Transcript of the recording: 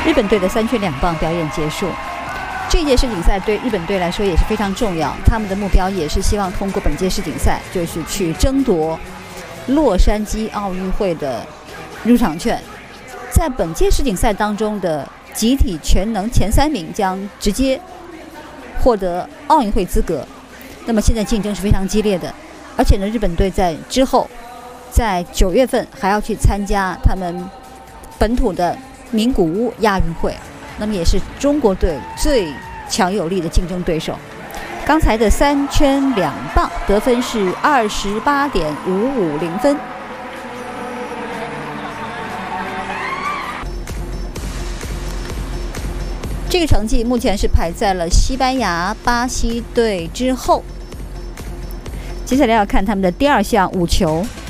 日本队的3圈2棒表演结束。这届世锦赛对日本队来说也是非常重要，他们的目标也是希望通过本届世锦赛，就是去争夺洛杉矶奥运会的入场券。在本届世锦赛当中的集体全能前3名将直接获得奥运会资格。那么现在竞争是非常激烈的，而且呢，日本队在之后，在9月份还要去参加他们本土的名古屋亚运会。那么也是中国队最强有力的竞争对手。刚才的3圈2棒得分是28.550分。这个成绩目前是排在了西班牙、巴西队之后。接下来要看他们的第2项5球。